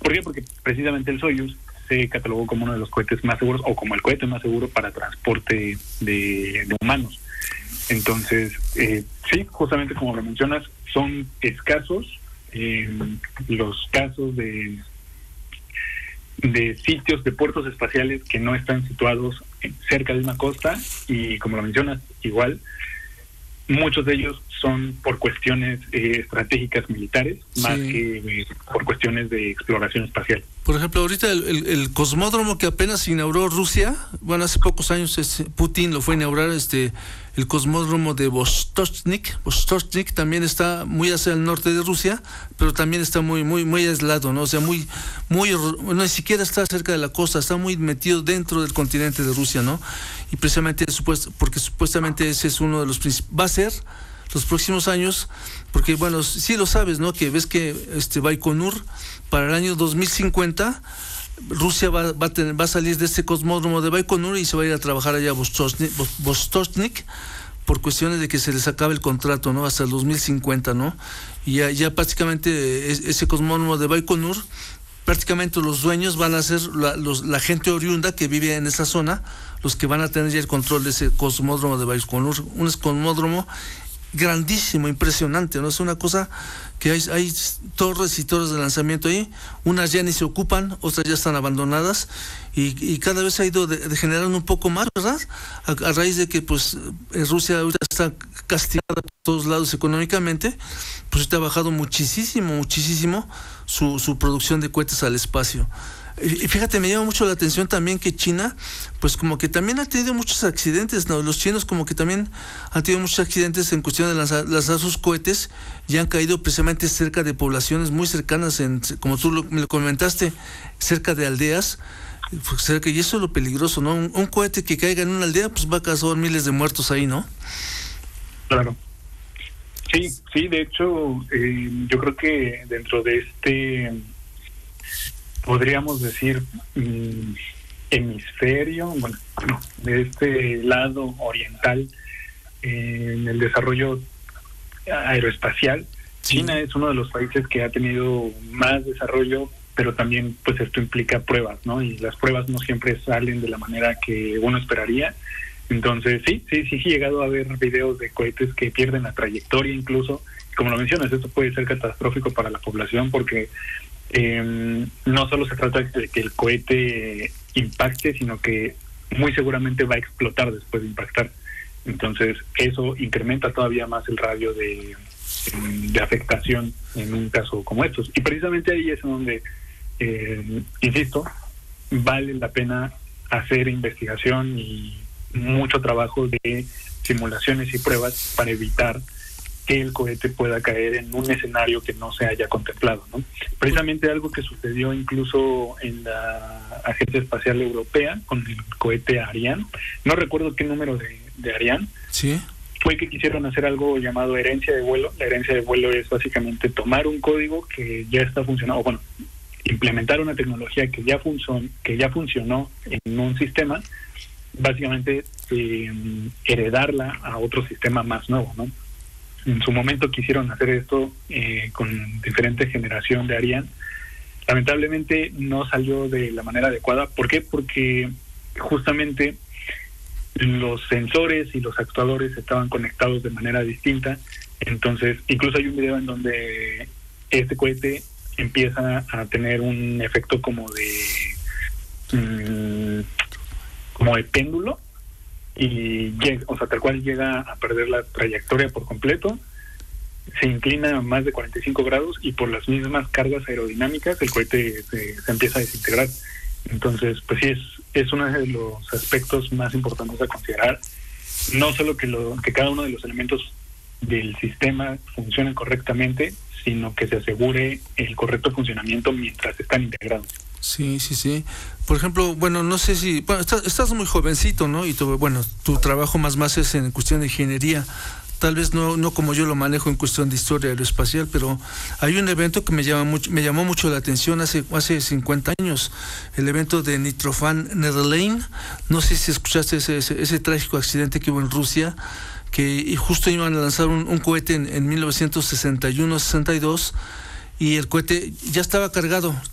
¿Por qué? Porque precisamente el Soyuz se catalogó como uno de los cohetes más seguros, o como el cohete más seguro para transporte de humanos. Entonces, sí, justamente como lo mencionas, son escasos los casos de sitios, de puertos espaciales que no están situados cerca de una costa, y como lo mencionas, igual, muchos de ellos son por cuestiones estratégicas militares, más que por cuestiones de exploración espacial. Por ejemplo, ahorita el cosmódromo que apenas inauguró Rusia, bueno, hace pocos años Putin lo fue a inaugurar, el cosmódromo de Vostochnik también está muy hacia el norte de Rusia, pero también está muy aislado, ¿no? O sea, ni siquiera está cerca de la costa, está muy metido dentro del continente de Rusia, ¿no? Y precisamente porque supuestamente ese es uno de los va a ser los próximos años, porque bueno, sí lo sabes, ¿no? Que ves que Baikonur para el año 2050 Rusia va a salir de este cosmódromo de Baikonur y se va a ir a trabajar allá a Vostochnik por cuestiones de que se les acabe el contrato, ¿no? Hasta el 2050, ¿no? Y ya prácticamente ese cosmódromo de Baikonur, prácticamente los dueños van a ser la gente oriunda que vive en esa zona, los que van a tener ya el control de ese cosmódromo de Baikonur, un cosmódromo grandísimo, impresionante, ¿no? Es una cosa que hay torres y torres de lanzamiento ahí, unas ya ni se ocupan, otras ya están abandonadas, y cada vez ha ido degenerando un poco más, ¿verdad? A raíz de que pues Rusia ahorita está castigada por todos lados económicamente, pues ha bajado muchísimo su producción de cohetes al espacio. Y fíjate, me llama mucho la atención también que China, pues como que también ha tenido muchos accidentes, ¿no? Los chinos como que también han tenido muchos accidentes en cuestión de lanzar sus cohetes, y han caído precisamente cerca de poblaciones muy cercanas, como tú me lo comentaste, cerca de aldeas, y eso es lo peligroso, ¿no? Un cohete que caiga en una aldea, pues va a causar miles de muertos ahí, ¿no? Claro. Sí, de hecho, yo creo que dentro de podríamos decir, hemisferio, bueno, de este lado oriental, en el desarrollo aeroespacial, China es uno de los países que ha tenido más desarrollo, pero también pues esto implica pruebas, ¿no? Y las pruebas no siempre salen de la manera que uno esperaría. Entonces sí he llegado a ver videos de cohetes que pierden la trayectoria incluso. Como lo mencionas, esto puede ser catastrófico para la población, porque no solo se trata de que el cohete impacte, sino que muy seguramente va a explotar después de impactar. Entonces eso incrementa todavía más el radio de afectación en un caso como estos. Y precisamente ahí es donde, insisto, vale la pena hacer investigación y mucho trabajo de simulaciones y pruebas para evitar que el cohete pueda caer en un escenario que no se haya contemplado, ¿no? Precisamente algo que sucedió incluso en la Agencia Espacial Europea con el cohete Ariane, no recuerdo qué número de Ariane, sí, fue que quisieron hacer algo llamado herencia de vuelo. La herencia de vuelo es básicamente tomar un código que ya está funcionando, bueno, implementar una tecnología que ya funcionó en un sistema, básicamente heredarla a otro sistema más nuevo, ¿no? En su momento quisieron hacer esto con diferente generación de Ariane. Lamentablemente no salió de la manera adecuada. ¿Por qué? Porque justamente los sensores y los actuadores estaban conectados de manera distinta. Entonces, incluso hay un video en donde este cohete empieza a tener un efecto como de péndulo, y tal cual llega a perder la trayectoria por completo, se inclina a más de 45 grados, y por las mismas cargas aerodinámicas el cohete se empieza a desintegrar. Entonces, pues sí, es uno de los aspectos más importantes a considerar. No solo que cada uno de los elementos del sistema funcione correctamente, sino que se asegure el correcto funcionamiento mientras están integrados. Sí. Por ejemplo, bueno, no sé si... Bueno, estás muy jovencito, ¿no? Y tu trabajo más es en cuestión de ingeniería. Tal vez no como yo lo manejo en cuestión de historia aeroespacial, pero hay un evento que me llamó mucho la atención hace 50 años, el evento de Nitrofan Netherlane. No sé si escuchaste ese trágico accidente que hubo en Rusia, que justo iban a lanzar un cohete en 1961-62, y el cohete ya estaba cargado,